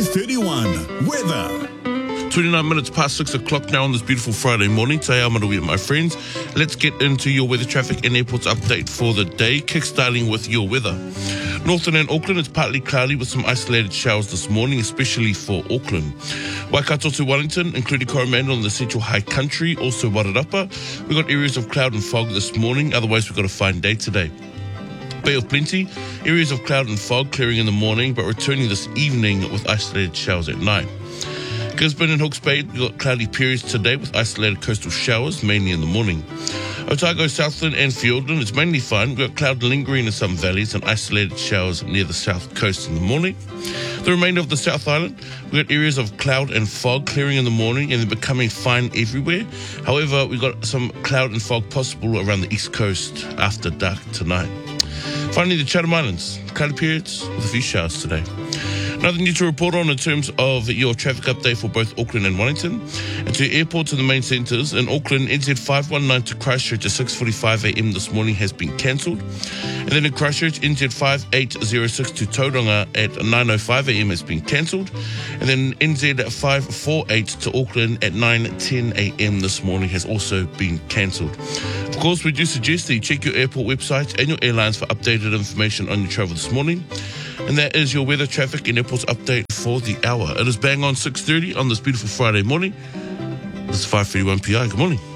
5:31 weather. 29 minutes past 6 o'clock now on this beautiful Friday morning. Today I'm with my friends. Let's get into your weather, traffic and airports update for the day, kickstarting with your weather. Northern and Auckland, it's partly cloudy with some isolated showers this morning, especially for Auckland. Waikato to Wellington, including Coromandel in the central high country, also Wairarapa. We've got areas of cloud and fog this morning, otherwise we've got a fine day today. Bay of Plenty, areas of cloud and fog clearing in the morning, but returning this evening with isolated showers at night. Gisborne and Hawke's Bay, we've got cloudy periods today with isolated coastal showers, mainly in the morning. Otago, Southland and Fiordland, it's mainly fine. We've got cloud lingering in some valleys and isolated showers near the south coast in the morning. The remainder of the South Island, we've got areas of cloud and fog clearing in the morning and then becoming fine everywhere. However, we've got some cloud and fog possible around the east coast after dark tonight. Finally, the Chatham Islands, cloudy periods with a few showers today. Nothing new to report on in terms of your traffic update for both Auckland and Wellington. And to airports in the main centres, in Auckland, NZ 519 to Christchurch at 6:45am this morning has been cancelled. And then in Christchurch, NZ 5806 to Tauranga at 9:05am has been cancelled. And then NZ 548 to Auckland at 9:10am this morning has also been cancelled. Of course, we do suggest that you check your airport websites and your airlines for updated information on your travel this morning. And that is your weather, traffic and airports update for the hour. It is bang on 6:30 on this beautiful Friday morning. This is 5:31 PI. Good morning.